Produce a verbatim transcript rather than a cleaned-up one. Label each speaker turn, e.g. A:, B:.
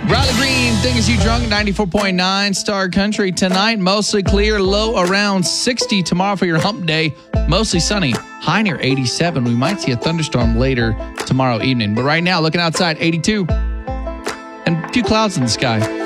A: Riley Green, Dingus You Drunk, ninety-four point nine Star Country. Tonight, mostly clear, low around sixty. Tomorrow for your hump day, mostly sunny, high near eighty-seven. We might see a thunderstorm later tomorrow evening. But right now, looking outside, eighty-two. And a few clouds in the sky.